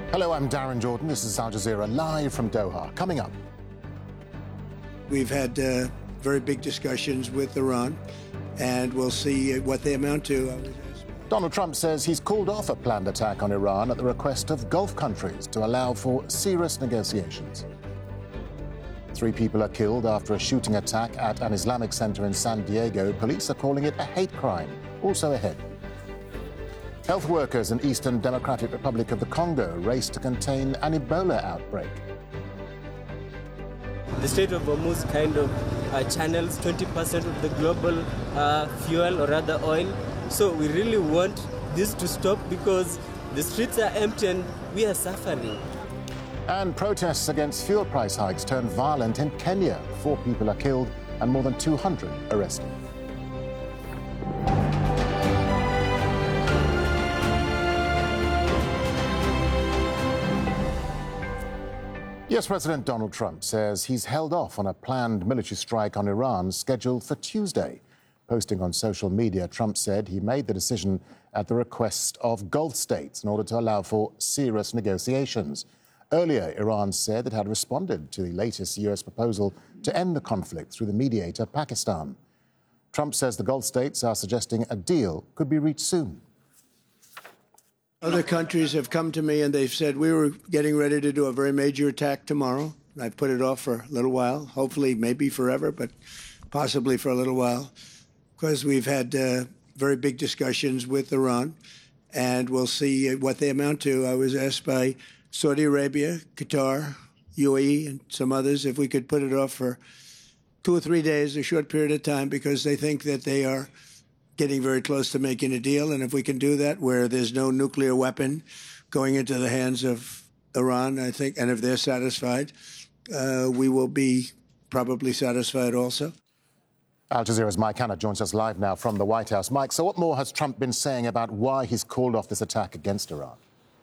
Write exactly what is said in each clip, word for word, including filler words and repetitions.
Hello, I'm Darren Jordan. This is Al Jazeera live from Doha. Coming up. We've had uh, very big discussions with Iran, and we'll see what they amount to. Donald Trump says he's called off a planned attack on Iran at the request of Gulf countries to allow for serious negotiations. Three people are killed after a shooting attack at an Islamic center in San Diego. Police are calling it a hate crime. Also ahead. Health workers in Eastern Democratic Republic of the Congo race to contain an Ebola outbreak. The Strait of Hormuz kind of uh, channels twenty percent of the global uh, fuel or rather oil. So we really want this to stop because the streets are empty and we are suffering. And protests against fuel price hikes turned violent in Kenya. Four people are killed and more than two hundred arrested. U S President Donald Trump says he's held off on a planned military strike on Iran scheduled for Tuesday. Posting on social media, Trump said he made the decision at the request of Gulf states in order to allow for serious negotiations. Earlier, Iran said it had responded to the latest U S proposal to end the conflict through the mediator, Pakistan. Trump says the Gulf states are suggesting a deal could be reached soon. Other countries have come to me and they've said we were getting ready to do a very major attack tomorrow. I've put it off for a little while, hopefully maybe forever, but possibly for a little while, because we've had uh, very big discussions with Iran, and we'll see what they amount to. I was asked by Saudi Arabia, Qatar, U A E, and some others if we could put it off for two or three days, a short period of time, because they think that they are getting very close to making a deal. And if we can do that where there's no nuclear weapon going into the hands of Iran, I think, and if they're satisfied, uh, we will be probably satisfied also. Al Jazeera's Mike Hanna joins us live now from the White House. Mike, so what more has Trump been saying about why he's called off this attack against Iran?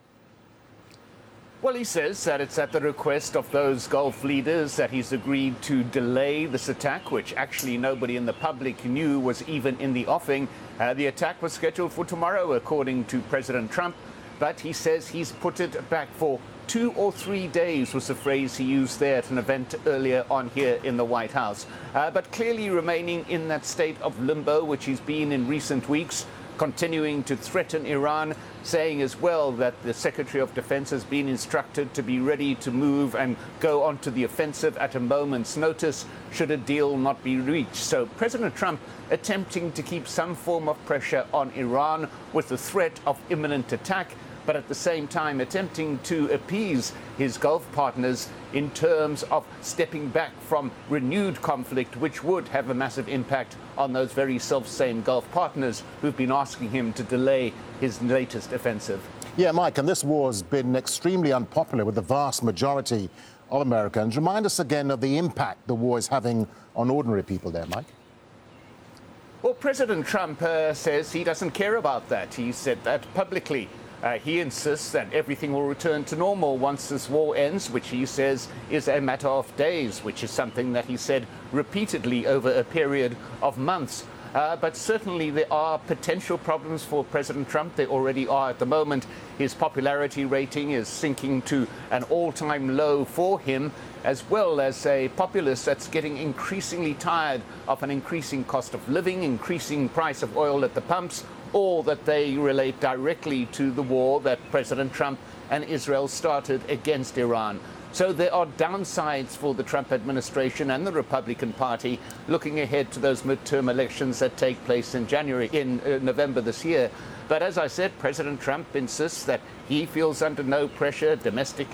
Well, he says that it's at the request of those Gulf leaders that he's agreed to delay this attack, which actually nobody in the public knew was even in the offing. Uh, the attack was scheduled for tomorrow, according to President Trump, but he says he's put it back for two or three days, was the phrase he used there at an event earlier on here in the White House. Uh, but clearly remaining in that state of limbo, which he's been in recent weeks, continuing to threaten Iran, saying as well that the Secretary of Defense has been instructed to be ready to move and go onto the offensive at a moment's notice should a deal not be reached. So President Trump attempting to keep some form of pressure on Iran with the threat of imminent attack, but at the same time attempting to appease his Gulf partners in terms of stepping back from renewed conflict, which would have a massive impact on those very self-same Gulf partners who've been asking him to delay his latest offensive. Yeah, Mike, and this war's been extremely unpopular with the vast majority of Americans. Remind us again of the impact the war is having on ordinary people there, Mike. Well, President Trump uh, says he doesn't care about that. He said that publicly. Uh, he insists that everything will return to normal once this war ends, which he says is a matter of days, which is something that he said repeatedly over a period of months. Uh, but certainly there are potential problems for President Trump. There already are at the moment. His popularity rating is sinking to an all-time low for him, as well as a populace that's getting increasingly tired of an increasing cost of living, increasing price of oil at the pumps, all that they relate directly to the war that President Trump and Israel started against Iran. So there are downsides for the Trump administration and the Republican Party looking ahead to those midterm elections that take place in January, in uh, November this year. But as I said, President Trump insists that he feels under no pressure domestically.